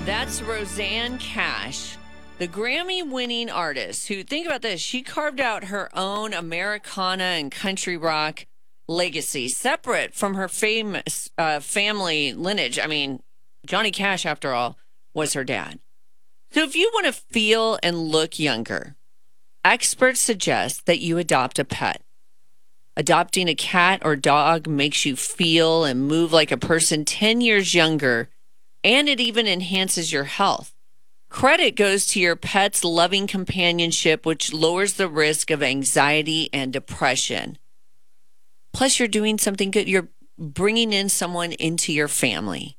That's Roseanne Cash, the Grammy-winning artist who, think about this, she carved out her own Americana and country rock legacy, separate from her famous family lineage. I mean, Johnny Cash, after all, was her dad. So if you want to feel and look younger, experts suggest that you adopt a pet. Adopting a cat or dog makes you feel and move like a person 10 years younger, and it even enhances your health. Credit goes to your pet's loving companionship, which lowers the risk of anxiety and depression. Plus, you're doing something good. You're bringing in someone into your family.